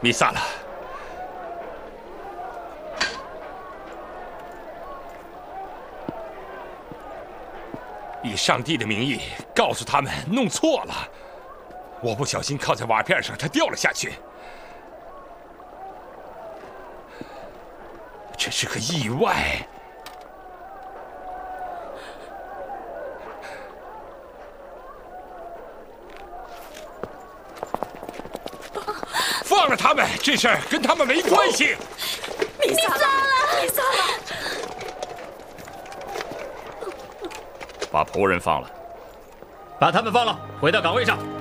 米萨拉，以上帝的名义告诉他们弄错了，我不小心靠在瓦片上，它掉了下去，这是个意外。放了他们，这事儿跟他们没关系。 米萨拉，米萨拉， 把仆人放了， 把他们放了，回到岗位上。